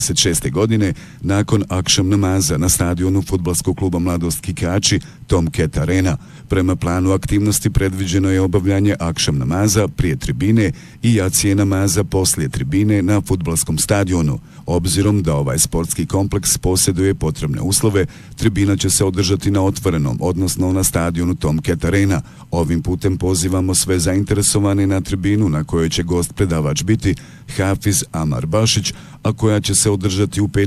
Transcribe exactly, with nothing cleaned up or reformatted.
šeste. godine nakon akšam namaza na stadionu fudbalskog kluba Mladost Kikači Tom Cat Arena. Prema planu aktivnosti predviđeno je obavljanje akšam namaza prije tribine i jacije namaza poslije tribine na fudbalskom stadionu. Obzirom da ovaj sportski kompleks posjeduje potrebne uslove, tribina će se održati na otvorenom, odnosno na stadionu Tom Cat Arena. Ovim putem pozivamo sve zainteresovane na tribinu na kojoj će gost predavač biti Hafiz Amar Bašić, a koja će se održati u pet